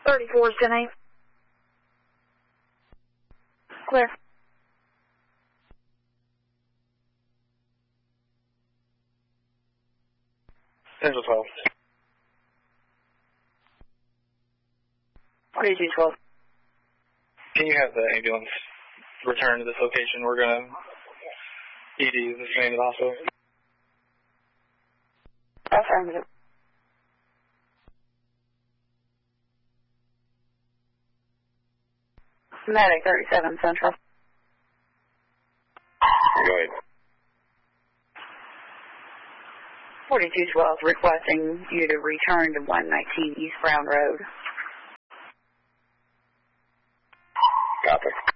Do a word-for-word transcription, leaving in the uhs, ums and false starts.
thirty-four is ten eight. Clear. Central twelve. forty-two twelve. Can you have the ambulance return to this location? We're going to E D this man to the hospital. Affirmative. Medic thirty-seven Central. Go ahead. forty-two twelve requesting you to return to one nineteen East Brown Road. Copy.